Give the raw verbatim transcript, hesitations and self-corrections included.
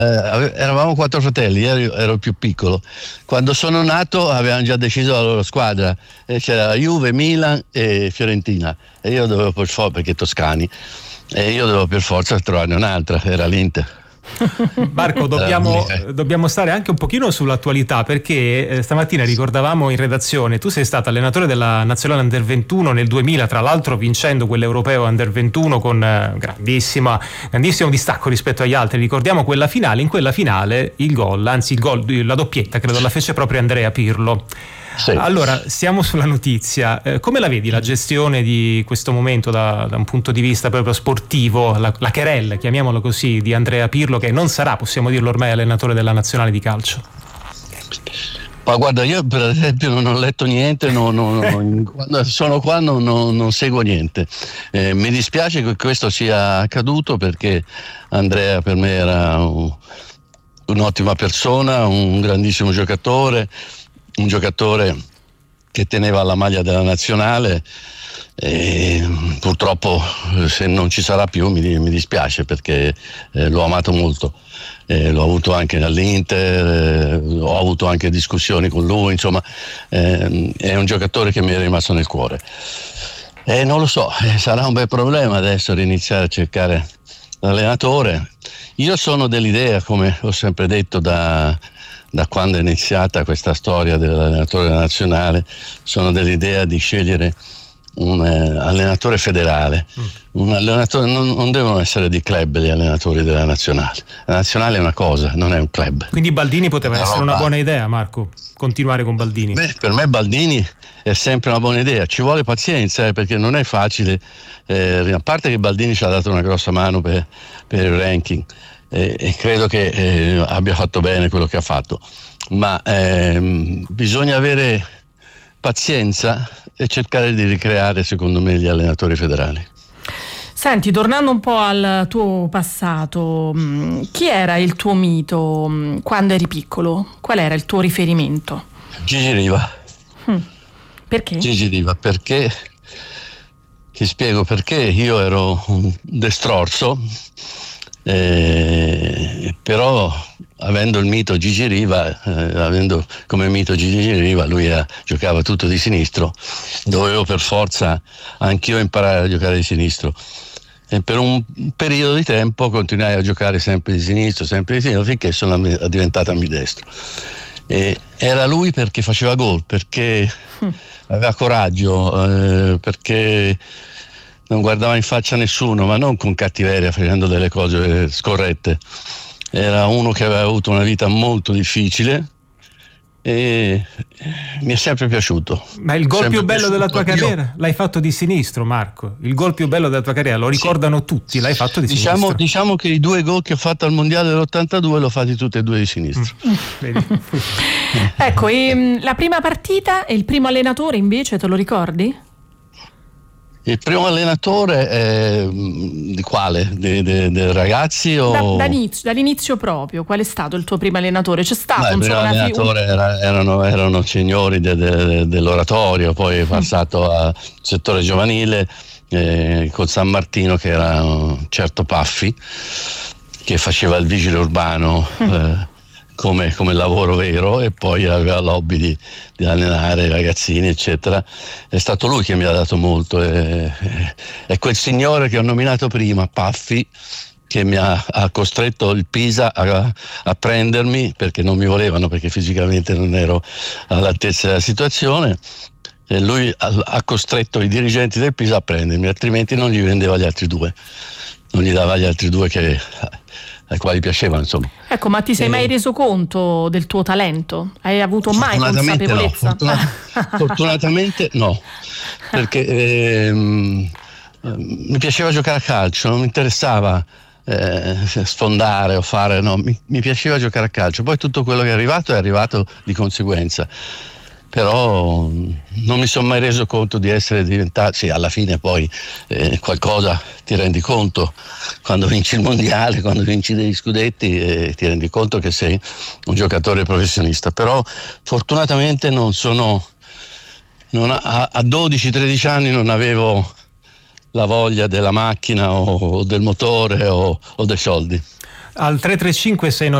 Eh, eravamo quattro fratelli, ero, ero il più piccolo. Quando sono nato avevano già deciso la loro squadra, e c'era Juve, Milan e Fiorentina, e io dovevo per forza, perché toscani, e io dovevo per forza trovarne un'altra, era l'Inter. Marco, dobbiamo, dobbiamo stare anche un pochino sull'attualità, perché eh, stamattina ricordavamo in redazione, tu sei stato allenatore della nazionale Under ventuno nel duemila, tra l'altro vincendo quell'europeo Under ventuno con eh, grandissima, grandissimo distacco rispetto agli altri. Ricordiamo quella finale, in quella finale il gol, anzi il gol, la doppietta credo la fece proprio Andrea Pirlo. Sì. Allora, siamo sulla notizia. Eh, come la vedi la gestione di questo momento da, da un punto di vista proprio sportivo, la, la querella, chiamiamolo così, di Andrea Pirlo, che non sarà, possiamo dirlo ormai, allenatore della nazionale di calcio? Ma guarda, io per esempio non ho letto niente, non, non, non, quando sono qua non, non, non seguo niente. Eh, mi dispiace che questo sia accaduto, perché Andrea per me era un, un'ottima persona, un grandissimo giocatore, un giocatore che teneva alla maglia della nazionale, e purtroppo se non ci sarà più mi, mi dispiace, perché eh, l'ho amato molto, eh, l'ho avuto anche all'Inter, eh, ho avuto anche discussioni con lui, insomma eh, è un giocatore che mi è rimasto nel cuore. E non lo so, eh, sarà un bel problema adesso riniziare a cercare l'allenatore. Io sono dell'idea, come ho sempre detto da da quando è iniziata questa storia dell'allenatore nazionale, sono dell'idea di scegliere un eh, allenatore federale. Mm. Un allenatore, non, non devono essere di club gli allenatori della nazionale. La nazionale è una cosa, non è un club. Quindi Baldini poteva no, essere una buona idea, Marco, continuare con Baldini? Beh, per me Baldini è sempre una buona idea, ci vuole pazienza, eh, perché non è facile, eh, a parte che Baldini ci ha dato una grossa mano per, per il ranking, Eh, e credo che eh, abbia fatto bene quello che ha fatto, ma ehm, bisogna avere pazienza e cercare di ricreare, secondo me, gli allenatori federali. Senti, tornando un po' al tuo passato, chi era il tuo mito quando eri piccolo? Qual era il tuo riferimento? Gigi Riva. Hmm. Perché? Gigi Riva, perché ti spiego perché. Io ero un destrorso, Eh, però avendo il mito Gigi Riva, eh, avendo come mito Gigi Riva, lui era, giocava tutto di sinistro, dovevo per forza anch'io imparare a giocare di sinistro, e per un periodo di tempo continuai a giocare sempre di sinistro, sempre di sinistro, finché sono diventato ambidestro. E era lui perché faceva gol, perché aveva coraggio, eh, perché non guardava in faccia nessuno, ma non con cattiveria, facendo delle cose scorrette. Era uno che aveva avuto una vita molto difficile e mi è sempre piaciuto. Ma il gol sempre più bello della tua piaciuto. carriera? Io... L'hai fatto di sinistro, Marco. Il gol più bello della tua carriera, lo ricordano sì. tutti, l'hai fatto di diciamo, sinistro. Diciamo che i due gol che ho fatto al Mondiale dell'ottantadue l'ho fatti tutti e due di sinistro. Mm. Ecco, e la prima partita e il primo allenatore invece te lo ricordi? Il primo allenatore è, di quale? De, de, de ragazzi o... Da, dall'inizio, dall'inizio proprio, qual è stato il tuo primo allenatore? C'è stato Beh, un il primo allenatore fi- era, erano, erano signori de, de, dell'oratorio, poi è passato mm. al settore giovanile eh, col San Martino, che era un certo Paffi, che faceva il vigile urbano mm. eh, come, come lavoro vero, e poi aveva l'hobby di, di allenare i ragazzini eccetera. È stato lui che mi ha dato molto, e, e quel signore che ho nominato prima, Paffi, che mi ha, ha costretto il Pisa a, a prendermi, perché non mi volevano, perché fisicamente non ero all'altezza della situazione, e lui ha, ha costretto i dirigenti del Pisa a prendermi, altrimenti non gli vendeva gli altri due, non gli dava gli altri due che ai quali piaceva, insomma. Ecco, ma ti sei mai reso conto del tuo talento? Hai avuto mai consapevolezza? No, fortuna- fortunatamente no, perché ehm, mi piaceva giocare a calcio, non mi interessava eh, sfondare o fare, no, mi, mi piaceva giocare a calcio, poi tutto quello che è arrivato è arrivato di conseguenza. Però non mi sono mai reso conto di essere diventato, sì, alla fine poi eh, qualcosa ti rendi conto quando vinci il mondiale, quando vinci degli scudetti, eh, ti rendi conto che sei un giocatore professionista. Però fortunatamente non sono, non a, a dodici tredici anni non avevo la voglia della macchina o, o del motore o, o dei soldi. al tre tre cinque sei nove